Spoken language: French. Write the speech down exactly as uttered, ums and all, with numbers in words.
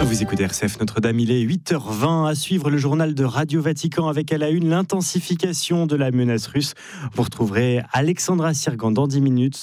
Vous écoutez R C F Notre-Dame, il est huit heures vingt. À suivre le journal de Radio Vatican avec à la une l'intensification de la menace russe. Vous retrouverez Alexandra Sirgan dans dix minutes.